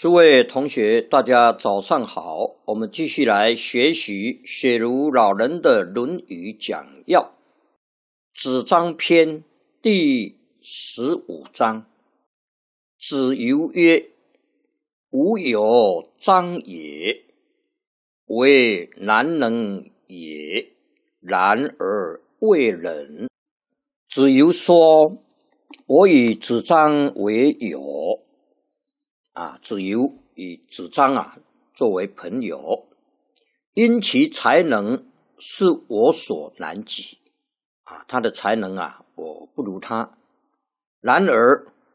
诸位同学，大家早上好。我们继续来学习雪茹老人的《论语》讲要，子张篇第15章。子游曰：“吾有张也，为难能也，然而未忍。”子游说：“我与子张为友。”子游与子张作为朋友，因其才能是我所难及他的才能我不如他。然而